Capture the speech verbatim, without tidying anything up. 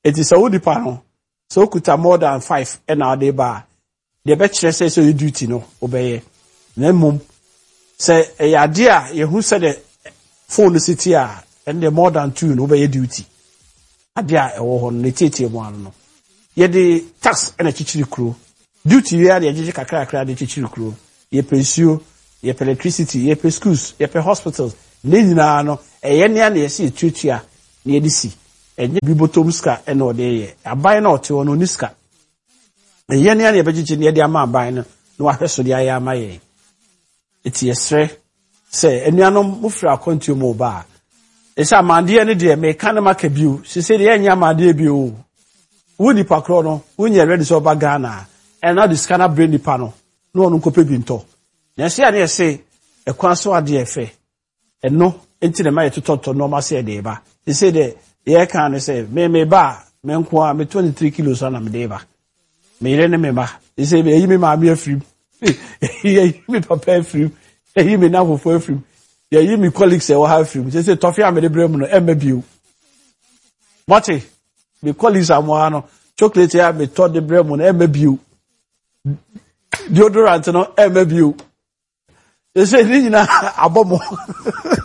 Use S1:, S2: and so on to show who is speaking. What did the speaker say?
S1: It is a woody panel. So could have more than five and our day bar. The bachelor says so you duty no obey. Then mum say a idea you who said the phone city and the more than two no obey duty. Idea a war on the tete one no. Ye the tax and a chichi crew. Duty you are the Jessica crack the chichi crew. Ye pursue, ye pay electricity, ye pay schools, ye pay hospitals. Nina no a yenya ye see tutia near the sea. And ye be bottomska and no day. A buy not to no niska. A yenya ye vegetarian near the man buying no I so the I am my. It's a stray. Say, and you no mufra continue mobile. It's a man dear any day, may canama kebu. She said, Yenya my dear bu. Woody Pacrono, when you're ready so bagana, and now the scanner brain the panel. No one could be into. Nancy, I say, a quanso dear fe. And no, into the matter to talk to normal say deba. He said, the air can say, me me ba, me unqua me twenty-three kilos on a deba. Me remember. He said, me my mere free. He me prepare free. He me now for free. Yeah, me colleagues say, have free. They say, Toffee, I'm a bremen, M B U. Mate, me colleagues are one chocolate here, me taught the bremen, M B U. Deodorant, no, M B U. They say, Nina, abomo.